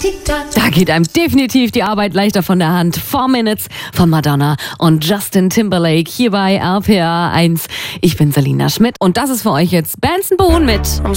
Da geht einem definitiv die Arbeit leichter von der Hand. 4 Minutes von Madonna und Justin Timberlake hier bei RPA 1. Ich bin Selina Schmidt und das ist für euch jetzt Benson Boone mit